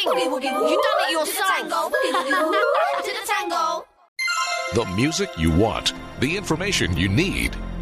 dancing. You done it yourself. To the tango. The music you want, the information you need.